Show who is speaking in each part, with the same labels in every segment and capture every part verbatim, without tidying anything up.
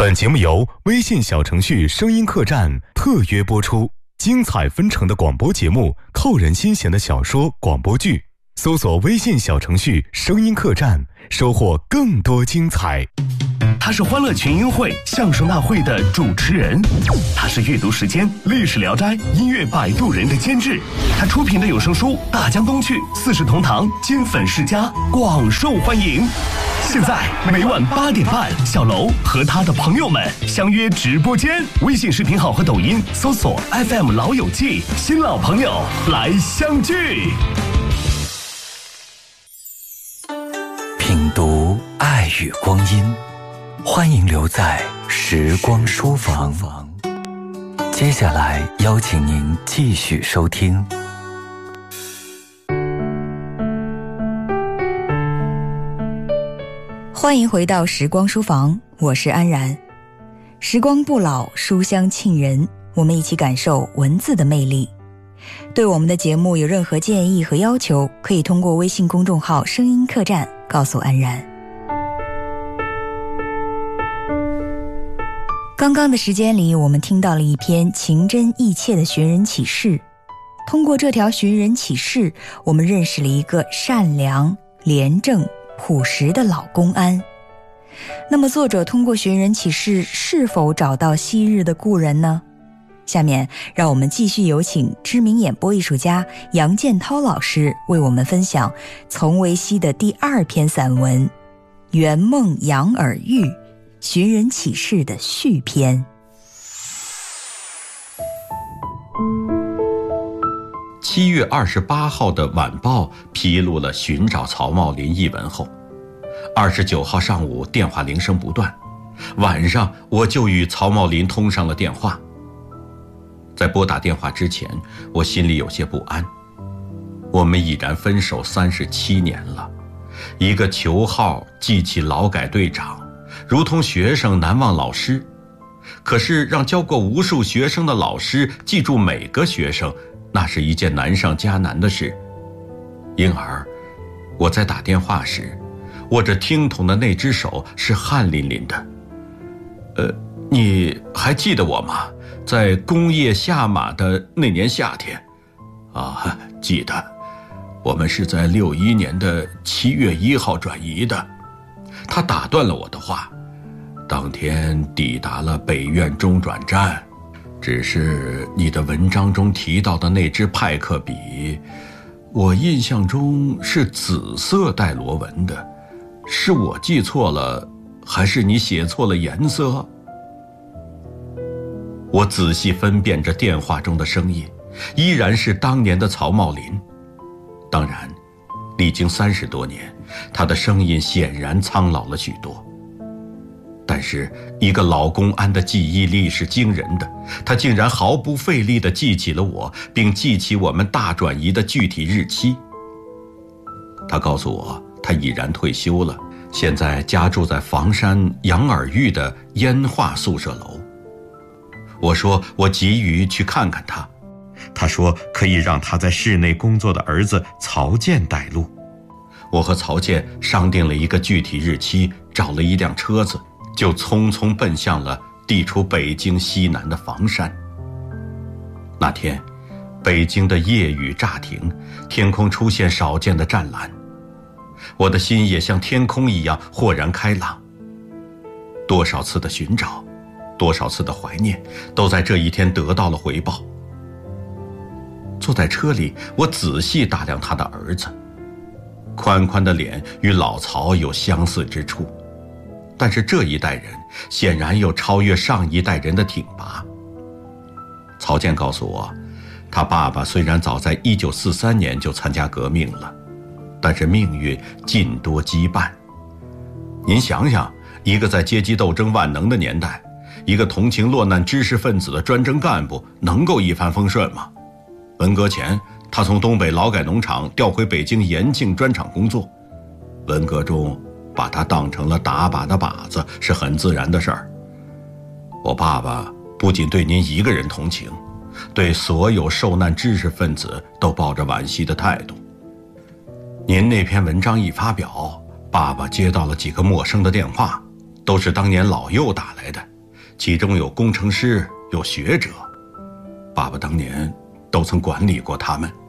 Speaker 1: 本节目由微信小程序声音客栈特约播出，精彩纷呈的广播节目，扣人心弦的小说广播剧，搜索微信小程序声音客栈，收获更多精彩。
Speaker 2: 他是欢乐群英会相声大会的主持人，他是阅读时间历史聊斋音乐摆渡人的监制，他出品的有声书《大江东去》《四世同堂》金粉世家广受欢迎。现在每晚八点半，小楼和他的朋友们相约直播间，微信视频号和抖音搜索 F M 老友记，新老朋友来相聚。
Speaker 3: 品读爱与光阴，欢迎留在时光书房。接下来邀请您继续收听。
Speaker 4: 欢迎回到时光书房，我是安然。时光不老，书香沁人，我们一起感受文字的魅力。对我们的节目有任何建议和要求，可以通过微信公众号声音客栈告诉安然。刚刚的时间里，我们听到了一篇情真意切的寻人启事。通过这条寻人启事，我们认识了一个善良、廉政、朴实的老公安。那么作者通过寻人启事是否找到昔日的故人呢？下面让我们继续有请知名演播艺术家杨建涛老师为我们分享从维熙的第二篇散文《圆梦杨尔玉寻人启事》的续篇。
Speaker 5: 七月二十八号的晚报披露了寻找曹茂林一文后，二十九号上午电话铃声不断，晚上我就与曹茂林通上了电话。在拨打电话之前，我心里有些不安。我们已然分手三十七年了，一个求号记起劳改队长，如同学生难忘老师。可是让教过无数学生的老师记住每个学生，那是一件难上加难的事。因而我在打电话时，握着听筒的那只手是汗淋淋的。呃，你还记得我吗？在工业下马的那年夏天。啊，记得。我们是在六一年的七月一号转移的。他打断了我的话。当天抵达了北苑中转站，只是你的文章中提到的那支派克笔，我印象中是紫色带螺纹的，是我记错了，还是你写错了颜色？我仔细分辨着电话中的声音，依然是当年的曹茂林。当然，历经三十多年，他的声音显然苍老了许多。但是一个老公安的记忆力是惊人的，他竟然毫不费力地记起了我，并记起我们大转移的具体日期。他告诉我，他已然退休了，现在家住在房山杨尔玉的烟化宿舍楼。我说我急于去看看他，他说可以让他在室内工作的儿子曹健带路。我和曹健商定了一个具体日期，找了一辆车子，就匆匆奔向了地处北京西南的房山。那天，北京的夜雨乍停，天空出现少见的湛蓝，我的心也像天空一样豁然开朗。多少次的寻找，多少次的怀念，都在这一天得到了回报。坐在车里，我仔细打量他的儿子，宽宽的脸与老曹有相似之处，但是这一代人显然有超越上一代人的挺拔。曹健告诉我，他爸爸虽然早在一九四三年就参加革命了，但是命运尽多羁绊。您想想，一个在阶级斗争万能的年代，一个同情落难知识分子的专政干部，能够一帆风顺吗？文革前，他从东北劳改农场调回北京延庆砖厂工作，文革中把他当成了打靶的靶子，是很自然的事儿。我爸爸不仅对您一个人同情，对所有受难知识分子都抱着惋惜的态度。您那篇文章一发表，爸爸接到了几个陌生的电话，都是当年老右打来的， 其中有工程师，有学者，爸爸当年都曾管理过他们。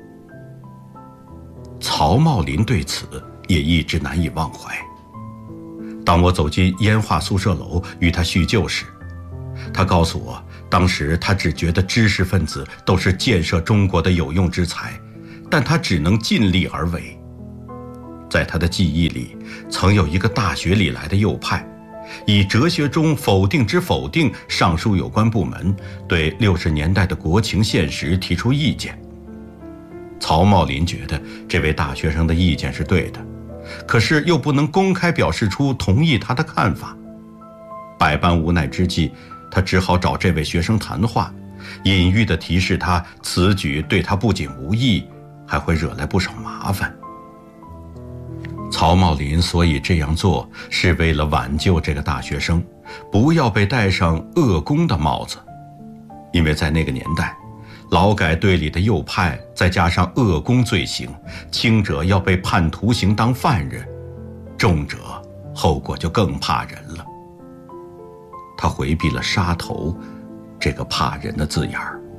Speaker 5: 曹茂林对此也一直难以忘怀。当我走进烟化宿舍楼与他叙旧时，他告诉我，当时他只觉得知识分子都是建设中国的有用之才，但他只能尽力而为。在他的记忆里，曾有一个大学里来的右派，以哲学中否定之否定上书有关部门，对六十年代的国情现实提出意见。曹茂林觉得这位大学生的意见是对的，可是又不能公开表示出同意他的看法。百般无奈之际，他只好找这位学生谈话，隐喻地提示他此举对他不仅无益，还会惹来不少麻烦。曹茂林所以这样做，是为了挽救这个大学生，不要被戴上恶公的帽子。因为在那个年代，劳改队里的右派再加上恶公罪行，轻者要被判徒刑当犯人，重者后果就更怕人了。他回避了杀头这个怕人的字眼儿。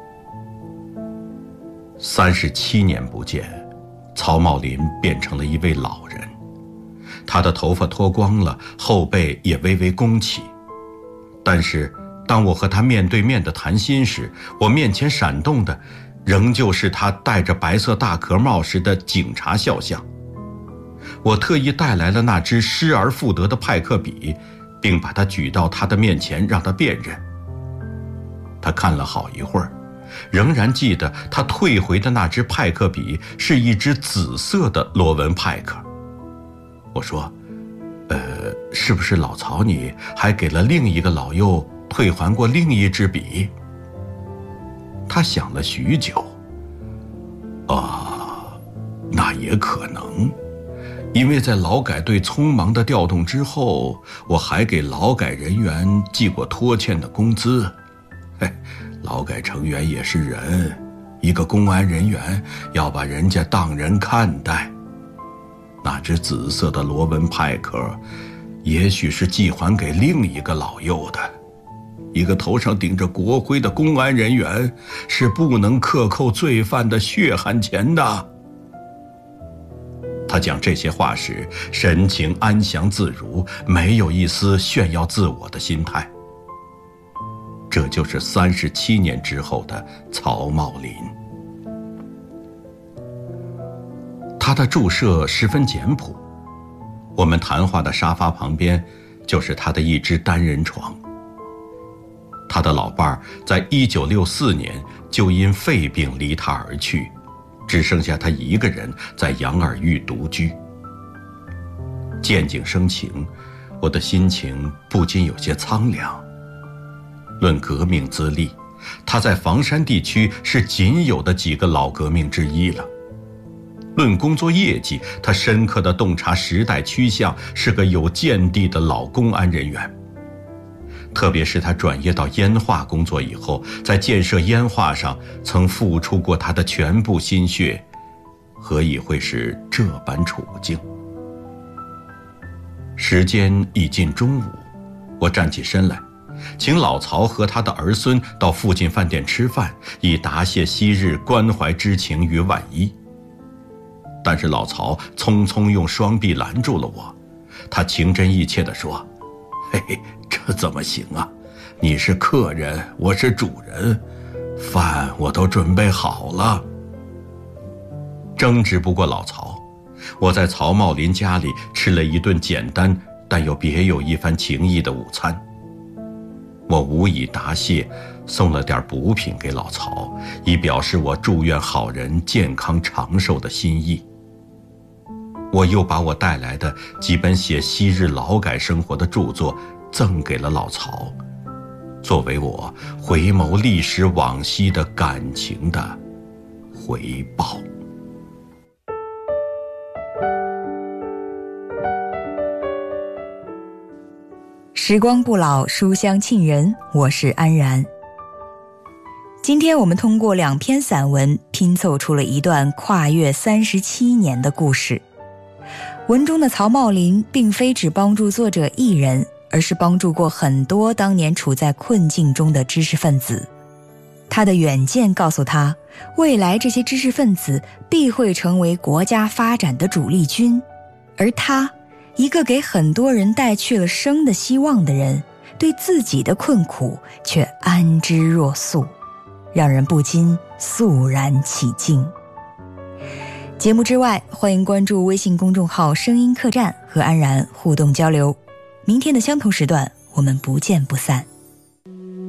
Speaker 5: 三十七年不见，曹茂林变成了一位老人，他的头发脱光了，后背也微微弓起。但是当我和他面对面的谈心时，我面前闪动的仍旧是他戴着白色大壳帽时的警察肖像。我特意带来了那支失而复得的派克笔，并把它举到他的面前让他辨认。他看了好一会儿，仍然记得他退回的那支派克笔是一支紫色的罗文派克。我说，呃，是不是老曹你还给了另一个老幼退还过另一支笔？他想了许久，啊，那也可能，因为在劳改队匆忙的调动之后，我还给劳改人员寄过拖欠的工资。嘿，劳改成员也是人，一个公安人员要把人家当人看待。那只紫色的罗文派克，也许是寄还给另一个老幼的。一个头上顶着国徽的公安人员是不能克扣罪犯的血汗钱的。他讲这些话时，神情安详自如，没有一丝炫耀自我的心态。这就是三十七年之后的曹茂林。他的住舍十分简朴，我们谈话的沙发旁边就是他的一只单人床。他的老伴儿在一九六四年就因肺病离他而去，只剩下他一个人在杨尔峪独居。见景生情，我的心情不禁有些苍凉。论革命资历，他在房山地区是仅有的几个老革命之一了。论工作业绩，他深刻地洞察时代趋向，是个有见地的老公安人员。特别是他转业到烟化工作以后，在建设烟化上曾付出过他的全部心血，何以会是这般处境？时间已近中午，我站起身来，请老曹和他的儿孙到附近饭店吃饭，以答谢昔日关怀之情与万一。但是老曹匆匆用双臂拦住了我，他情真意切地说，嘿嘿，这怎么行啊？你是客人，我是主人，饭我都准备好了。争执不过老曹，我在曹茂林家里吃了一顿简单但又别有一番情意的午餐。我无以答谢，送了点补品给老曹，以表示我祝愿好人健康长寿的心意。我又把我带来的几本写昔日劳改生活的著作赠给了老曹，作为我回眸历史往昔的感情的回报。
Speaker 4: 时光不老，书香沁人，我是安然。今天我们通过两篇散文拼凑出了一段跨越三十七年的故事。文中的曹茂林并非只帮助作者一人， 而是帮助过很多当年处在困境中的知识分子。他的远见告诉他，未来这些知识分子必会成为国家发展的主力军，而他，一个给很多人带去了生的希望的人，对自己的困苦却安之若素，让人不禁肃然起敬。节目之外，欢迎关注微信公众号声音客栈和安然互动交流。明天的相同时段，我们不见不散。